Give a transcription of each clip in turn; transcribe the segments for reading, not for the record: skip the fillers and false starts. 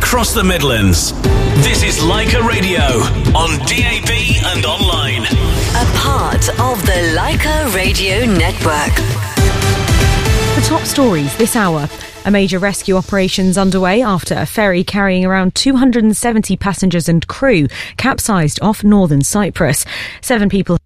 across the Midlands. This is Leica Radio on DAB and online. A part of the Leica Radio network. The top stories this hour. A major rescue operation's underway after a ferry carrying around 270 passengers and crew capsized off northern Cyprus. 7 people.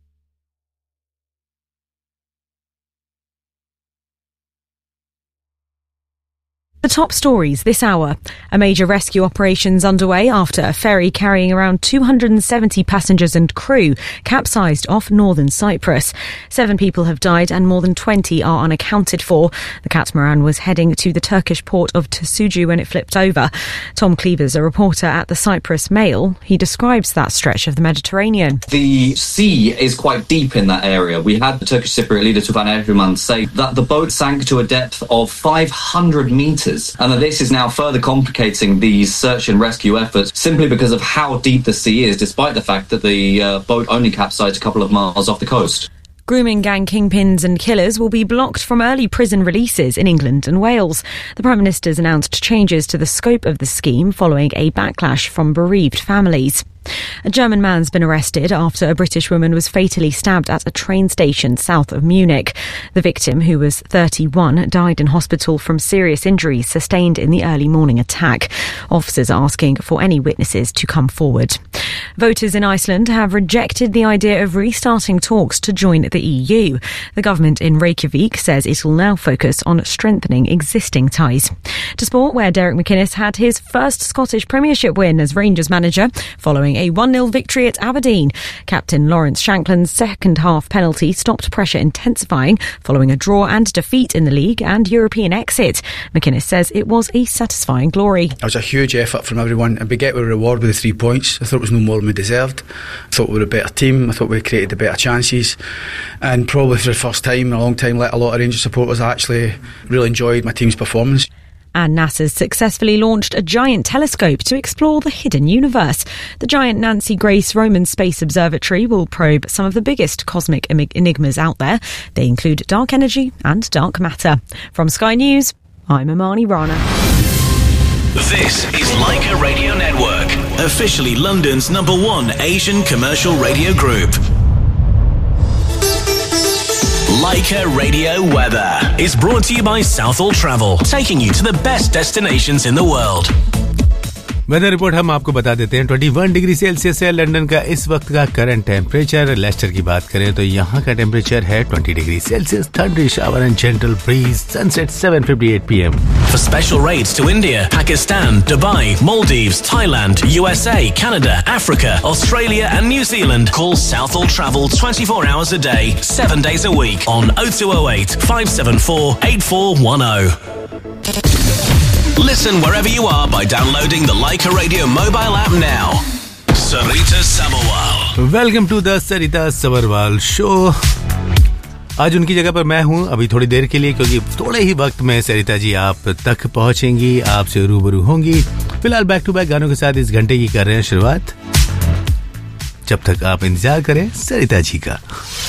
The top stories this hour. A major rescue operation's underway after a ferry carrying around 270 passengers and crew capsized off northern Cyprus. 7 people have died and more than 20 are unaccounted for. The catamaran was heading to the Turkish port of Tasucu when it flipped over. Tom Cleaver's a reporter at the Cyprus Mail. He describes that stretch of the Mediterranean. The sea is quite deep in that area. We had the Turkish Cypriot leader Tufan Erdogan say that the boat sank to a depth of 500 metres. And that this is now further complicating these search and rescue efforts simply because of how deep the sea is, despite the fact that the boat only capsized a couple of miles off the coast. Grooming gang kingpins and killers will be blocked from early prison releases in England and Wales. The Prime Minister's announced changes to the scope of the scheme following a backlash from bereaved families. A German man's been arrested after a British woman was fatally stabbed at a train station south of Munich. The victim, who was 31, died in hospital from serious injuries sustained in the early morning attack. Officers are asking for any witnesses to come forward. Voters in Iceland have rejected the idea of restarting talks to join the EU. The government in Reykjavik says it will now focus on strengthening existing ties. To sport, where Derek McInnes had his first Scottish Premiership win as Rangers manager following a 1-0 victory at Aberdeen. Captain Lawrence Shankland's second half penalty stopped pressure intensifying following a draw and defeat in the league and European exit. McInnes says it was a satisfying glory. It was a huge effort from everyone and we get a reward with the 3 points. I thought it was no more than we deserved. I thought we were a better team. I thought we created the better chances, and probably for the first time in a long time, like a lot of Rangers supporters, I actually really enjoyed my team's performance. And NASA's successfully launched a giant telescope to explore the hidden universe. The giant Nancy Grace Roman Space Observatory will probe some of the biggest cosmic enigmas out there. They include dark energy and dark matter. From Sky News, I'm Amani Rana. This is Leica Radio Network, officially London's #1 Asian commercial radio group. Leica Radio Weather is brought to you by Southall Travel, taking you to the best destinations in the world. Weather report हम आपको बता देते हैं 21 degree Celsius है London का इस वक्त का करंट टेम्परेचर. लेस्टर की बात करें तो यहाँ का टेम्परेचर है 20 degree Celsius. थंडरी shower and gentle bridge. Sunset 7:58 PM. For special rates to India, Pakistan, Dubai, Maldives, Thailand, USA, Canada, Africa, Australia and New Zealand, call Southall Travel 24 hours a day, 7 days a week on 0208 574 8410. Listen wherever you are by downloading the Leica Radio mobile app now. Sarita Sabharwal. Welcome to the Sarita Sabharwal show. आज उनकी जगह पर मैं हूं अभी थोड़ी देर के लिए, क्योंकि थोड़े ही वक्त में सरिता जी आप तक पहुंचेंगी, आपसे रूबरू होंगी. फिलहाल बैक टू बैक गानों के साथ इस घंटे की कर रहे हैं शुरुआत. जब तक आप इंतजार करें सरिता जी का.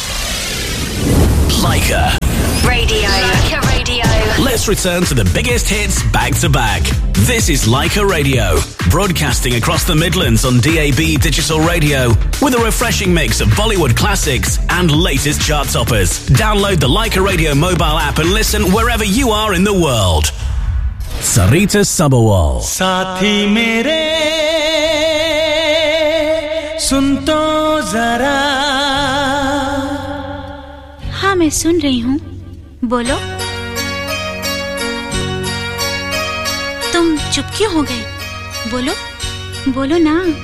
Leica Radio. Leica Radio. Let's return to the biggest hits back to back. This is Leica Radio, broadcasting across the Midlands on DAB digital radio with a refreshing mix of Bollywood classics and latest chart toppers. Download the Leica Radio mobile app and listen wherever you are in the world. Sarita Sabharwal. साथी मेरे सुन तो जरा. हाँ मैं सुन रही हूँ, बोलो. तुम चुप क्यों हो गए? बोलो बोलो ना.